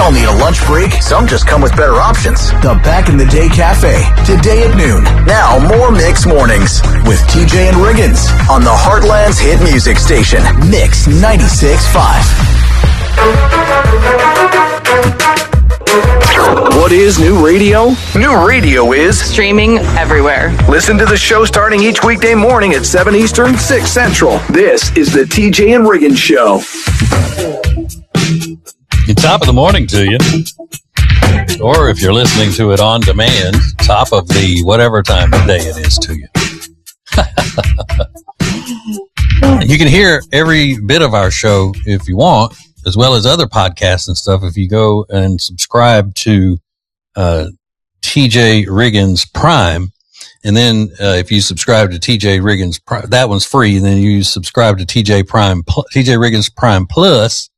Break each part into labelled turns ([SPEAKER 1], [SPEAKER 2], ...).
[SPEAKER 1] all need a lunch break. Some just come with better options. The Back in the Day Cafe, today at noon. Now, more Mix Mornings with TJ and Riggins on the Heartland's hit music station, Mix 96.5. What is new radio? New radio is
[SPEAKER 2] streaming everywhere.
[SPEAKER 1] Listen to the show starting each weekday morning at 7 Eastern, 6 Central. This is the TJ and Riggins Show.
[SPEAKER 3] Top of the morning to you. Or if you're listening to it on demand, top of the whatever time of day it is to you. You can hear every bit of our show if you want, as well as other podcasts and stuff, if you go and subscribe to TJ Riggins Prime. And then if you subscribe to TJ Riggins Prime, that one's free. And then you subscribe to TJ Riggins Prime Plus.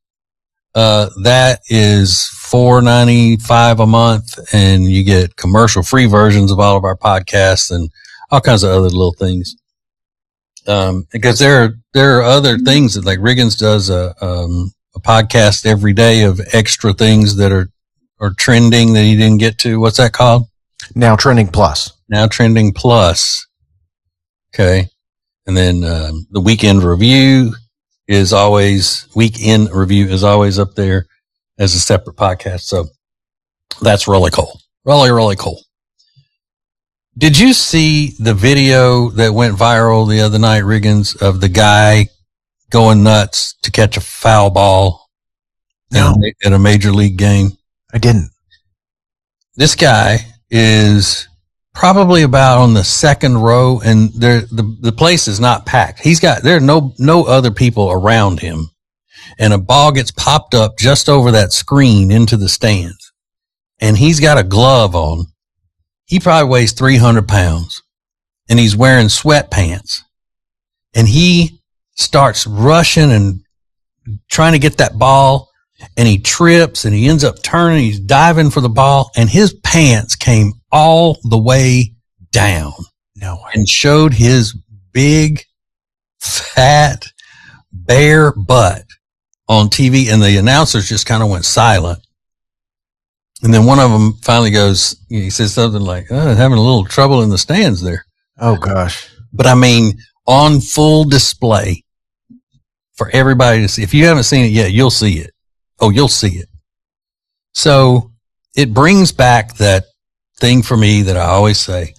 [SPEAKER 3] That is $4.95 a month, and you get commercial free versions of all of our podcasts and all kinds of other little things. Because there are other things that, like, Riggins does a podcast every day of extra things that are trending that he didn't get to. What's that called?
[SPEAKER 4] Now Trending Plus.
[SPEAKER 3] Now Trending Plus. Okay. And then, the weekend review is always up there as a separate podcast. So that's really cool. Really, really cool. Did you see the video that went viral the other night, Riggins, of the guy going nuts to catch a foul ball in a major league game?
[SPEAKER 4] I didn't.
[SPEAKER 3] This guy is probably about on the second row, and the place is not packed. There are no other people around him, and a ball gets popped up just over that screen into the stands, and he's got a glove on. He probably weighs 300 pounds, and he's wearing sweatpants, and he starts rushing and trying to get that ball, and he trips, and he ends up turning. He's diving for the ball, and his pants came all the way down.
[SPEAKER 4] No way.
[SPEAKER 3] And showed his big, fat, bare butt on TV, and the announcers just kind of went silent. And then one of them finally goes, he says something like, having a little trouble in the stands there.
[SPEAKER 4] Oh, gosh.
[SPEAKER 3] But I mean, on full display for everybody to see. If you haven't seen it yet, you'll see it. Oh, you'll see it. So it brings back that thing for me that I always say,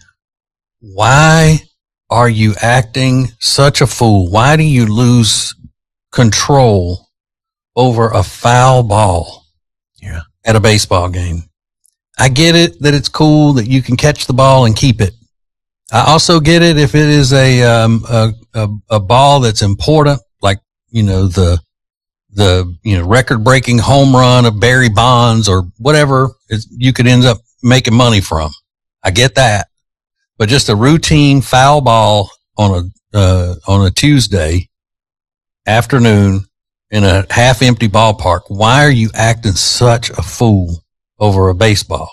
[SPEAKER 3] why are you acting such a fool? Why do you lose control over a foul ball at a baseball game? I get it that it's cool that you can catch the ball and keep it. I also get it if it is a ball that's important, like, the record-breaking home run of Barry Bonds or whatever you could end up making money from. I get that. But just a routine foul ball on a Tuesday afternoon in a half-empty ballpark, why are you acting such a fool over a baseball?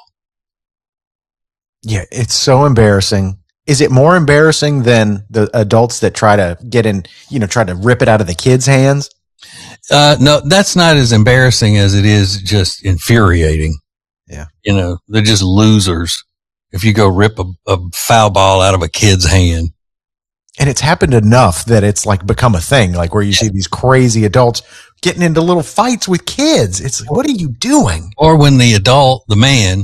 [SPEAKER 4] Yeah, it's so embarrassing. Is it more embarrassing than the adults that try to get in, try to rip it out of the kids' hands?
[SPEAKER 3] No, that's not as embarrassing as it is just infuriating.
[SPEAKER 4] Yeah.
[SPEAKER 3] They're just losers if you go rip a foul ball out of a kid's hand.
[SPEAKER 4] And it's happened enough that it's like become a thing, like where you see these crazy adults getting into little fights with kids. It's like, what are you doing?
[SPEAKER 3] Or when the adult, the man,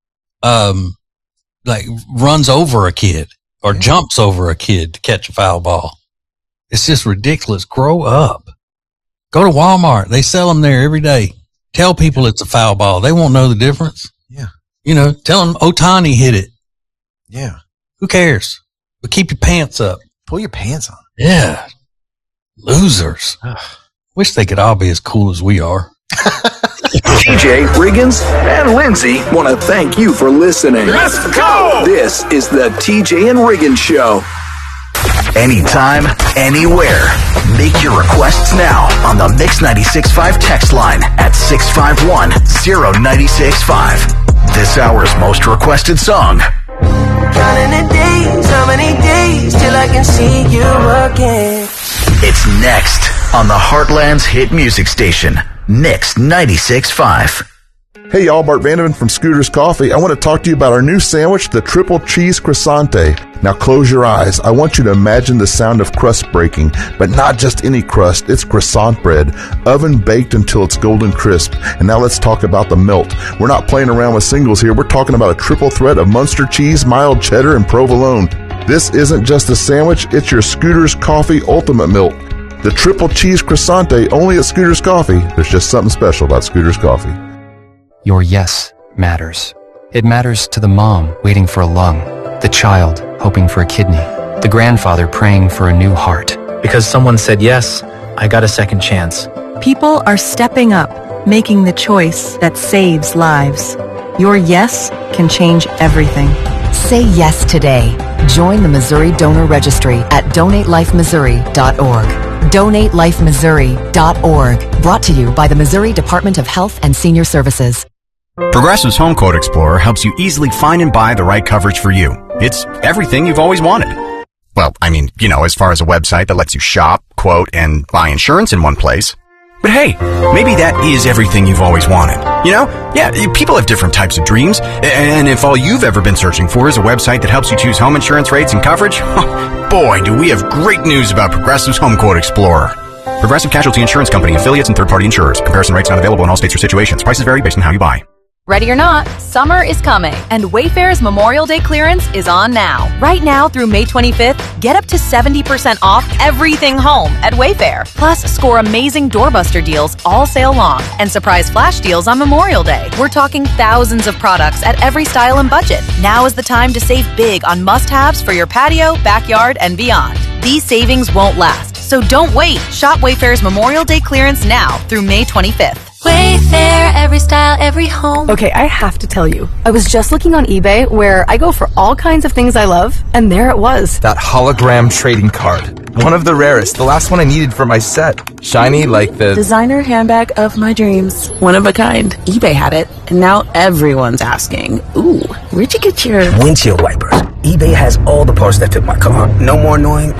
[SPEAKER 3] runs over a kid or jumps over a kid to catch a foul ball. It's just ridiculous. Grow up. Go to Walmart. They sell them there every day. Tell people it's a foul ball. They won't know the difference.
[SPEAKER 4] Yeah.
[SPEAKER 3] Tell them Ohtani hit it.
[SPEAKER 4] Yeah.
[SPEAKER 3] Who cares? But keep your pants up.
[SPEAKER 4] Pull your pants on.
[SPEAKER 3] Yeah. Losers. Wish they could all be as cool as we are.
[SPEAKER 1] TJ, Riggins, and Lindsay want to thank you for listening. Let's go! This is the TJ and Riggins Show. Anytime, anywhere. Make your requests now on the Mix 96.5 text line at 651-0965. This hour's most requested song.
[SPEAKER 5] Counting the days, how many days till I can see you again?
[SPEAKER 1] It's next on the Heartland's hit music station, Mix 96.5.
[SPEAKER 2] Hey y'all, Bart Vandeven from Scooter's Coffee. I want to talk to you about our new sandwich, the Triple Cheese Croissante. Now close your eyes. I want you to imagine the sound of crust breaking, but not just any crust. It's croissant bread, oven baked until it's golden crisp. And now let's talk about the melt. We're not playing around with singles here. We're talking about a triple threat of Munster cheese, mild cheddar, and provolone. This isn't just a sandwich. It's your Scooter's Coffee Ultimate Melt. The Triple Cheese Croissante, only at Scooter's Coffee. There's just something special about Scooter's Coffee.
[SPEAKER 6] Your yes matters. It matters to the mom waiting for a lung, the child hoping for a kidney, the grandfather praying for a new heart.
[SPEAKER 7] Because someone said yes, I got a second chance.
[SPEAKER 8] People are stepping up, making the choice that saves lives. Your yes can change everything.
[SPEAKER 9] Say yes today. Join the Missouri Donor Registry at DonateLifeMissouri.org. DonateLifeMissouri.org. Brought to you by the Missouri Department of Health and Senior Services.
[SPEAKER 10] Progressive's Home Quote Explorer helps you easily find and buy the right coverage for you. It's everything you've always wanted. Well, I mean, as far as a website that lets you shop, quote, and buy insurance in one place. But hey, maybe that is everything you've always wanted. Yeah, people have different types of dreams. And if all you've ever been searching for is a website that helps you choose home insurance rates and coverage, boy, do we have great news about Progressive's Home Quote Explorer. Progressive Casualty Insurance Company, affiliates, and third-party insurers. Comparison rates not available in all states or situations. Prices vary based on how you buy.
[SPEAKER 11] Ready or not, summer is coming, and Wayfair's Memorial Day clearance is on now. Right now through May 25th, get up to 70% off everything home at Wayfair. Plus, score amazing doorbuster deals all sale long and surprise flash deals on Memorial Day. We're talking thousands of products at every style and budget. Now is the time to save big on must-haves for your patio, backyard, and beyond. These savings won't last, so don't wait. Shop Wayfair's Memorial Day clearance now through May 25th.
[SPEAKER 12] Wayfair, every style, every home.
[SPEAKER 13] Okay, I have to tell you, I was just looking on eBay where I go for all kinds of things I love, and there it was.
[SPEAKER 14] That hologram trading card. One of the rarest, the last one I needed for my set. Shiny like the
[SPEAKER 15] designer handbag of my dreams. One of a kind. eBay had it, and now everyone's asking, ooh, where'd you get your
[SPEAKER 16] windshield wipers? eBay has all the parts that fit my car. No more annoying,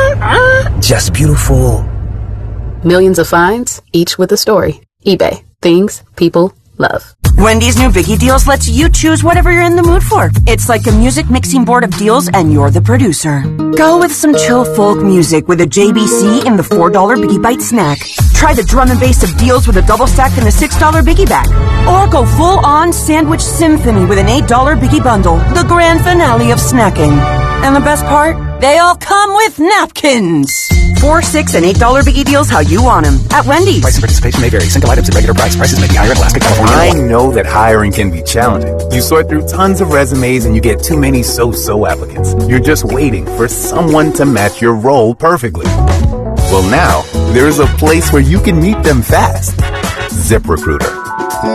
[SPEAKER 16] just beautiful.
[SPEAKER 15] Millions of finds, each with a story. eBay. Things people love.
[SPEAKER 17] Wendy's new Biggie Deals lets you choose whatever you're in the mood for. It's like a music mixing board of deals, and you're the producer. Go with some chill folk music with a JBC in the $4 Biggie Bite snack. Try the drum and bass of deals with a double stack and a $6 Biggie bag. Or go full-on sandwich symphony with an $8 Biggie bundle. The grand finale of snacking. And the best part? They all come with napkins. $4, $6, and $8 Biggie Deals how you want them. At Wendy's.
[SPEAKER 16] Price and participation may vary. Single items at regular price. Prices may be higher in Alaska, California. I know that hiring can be challenging. You sort through tons of resumes and you get too many so-so applicants. You're just waiting for someone to match your role perfectly. Well, now, there's a place where you can meet them fast. ZipRecruiter.